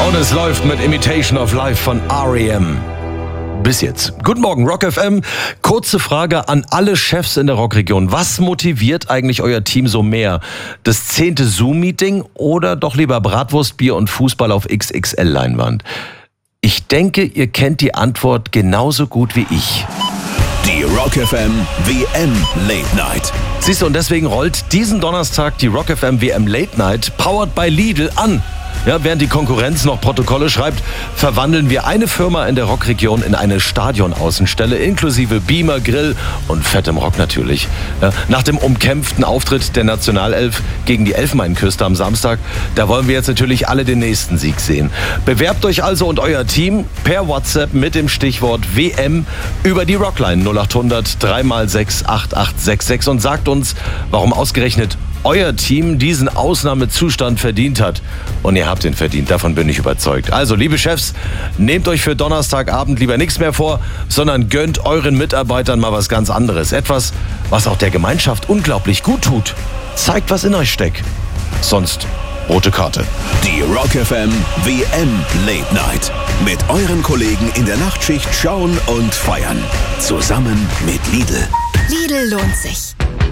Und es läuft mit Imitation of Life von R.E.M. Bis jetzt. Guten Morgen, Rock FM. Kurze Frage an alle Chefs in der Rockregion. Was motiviert eigentlich euer Team so mehr? Das 10. Zoom-Meeting oder doch lieber Bratwurst, Bier und Fußball auf XXL-Leinwand? Ich denke, ihr kennt die Antwort genauso gut wie ich. Die Rock FM WM Late Night. Siehst du, und deswegen rollt diesen Donnerstag die Rock FM WM Late Night, powered by Lidl, an. Ja, während die Konkurrenz noch Protokolle schreibt, verwandeln wir eine Firma in der Rockregion in eine Stadionaußenstelle, inklusive Beamer, Grill und fettem Rock natürlich. Ja, nach dem umkämpften Auftritt der Nationalelf gegen die Elfenbeinküste am Samstag, da wollen wir jetzt natürlich alle den nächsten Sieg sehen. Bewerbt euch also und euer Team per WhatsApp mit dem Stichwort WM über die Rockline 0800 3x6 8866 und sagt uns, warum ausgerechnet euer Team diesen Ausnahmezustand verdient hat. Und ihr habt ihn verdient, davon bin ich überzeugt. Also, liebe Chefs, nehmt euch für Donnerstagabend lieber nichts mehr vor, sondern gönnt euren Mitarbeitern mal was ganz anderes. Etwas, was auch der Gemeinschaft unglaublich gut tut. Zeigt, was in euch steckt. Sonst rote Karte. Die Rock FM WM Late Night. Mit euren Kollegen in der Nachtschicht schauen und feiern. Zusammen mit Lidl. Lidl lohnt sich.